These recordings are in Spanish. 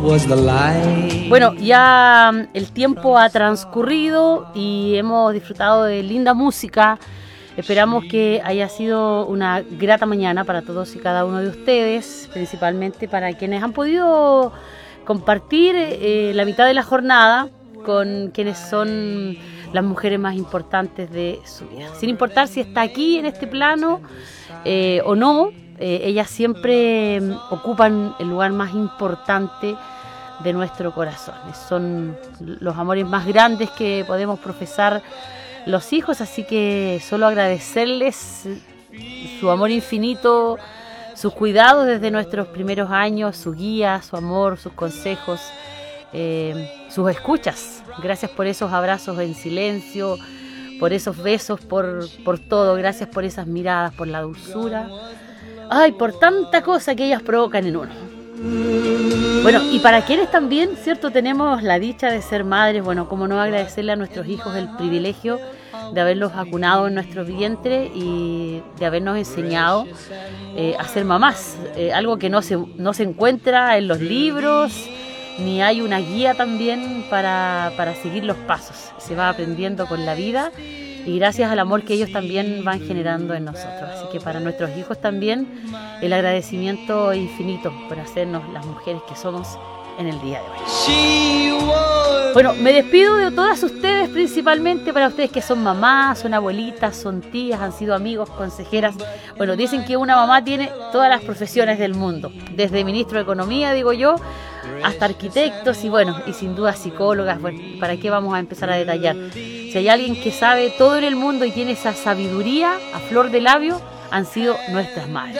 was the light. Bueno, ya el tiempo ha transcurrido y hemos disfrutado de linda música. Esperamos que haya sido una grata mañana para todos y cada uno de ustedes, principalmente para quienes han podido compartir la mitad de la jornada con quienes son las mujeres más importantes de su vida. Sin importar si está aquí en este plano o no, ellas siempre ocupan el lugar más importante de nuestro corazón. Son los amores más grandes que podemos profesar los hijos, así que solo agradecerles su amor infinito, sus cuidados desde nuestros primeros años, su guía, su amor, sus consejos, sus escuchas. Gracias por esos abrazos en silencio, por esos besos, por todo. Gracias por esas miradas, por la dulzura. Ay, por tanta cosa que ellas provocan en uno. Bueno, y para quienes también, ¿cierto?, tenemos la dicha de ser madres, bueno, cómo no agradecerle a nuestros hijos el privilegio de haberlos acunado en nuestro vientre y de habernos enseñado a ser mamás, algo que no se encuentra en los libros, ni hay una guía también para seguir los pasos. Se va aprendiendo con la vida y gracias al amor que ellos también van generando en nosotros. Así que para nuestros hijos también el agradecimiento infinito por hacernos las mujeres que somos en el día de hoy. Bueno, me despido de todas ustedes, principalmente para ustedes que son mamás, son abuelitas, son tías, han sido amigos, consejeras. Bueno, dicen que una mamá tiene todas las profesiones del mundo, desde ministro de Economía, digo yo, hasta arquitectos y bueno, y sin duda psicólogas. Bueno, ¿para qué vamos a empezar a detallar? Si hay alguien que sabe todo en el mundo y tiene esa sabiduría a flor de labio, han sido nuestras madres.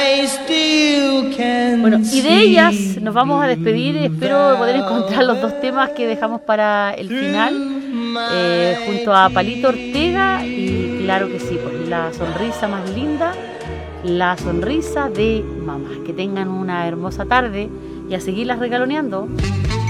Bueno, y de ellas nos vamos a despedir. Espero poder encontrar los dos temas que dejamos para el final, junto a Palito Ortega y claro que sí, pues la sonrisa más linda, la sonrisa de mamá. Que tengan una hermosa tarde y a seguirlas regaloneando.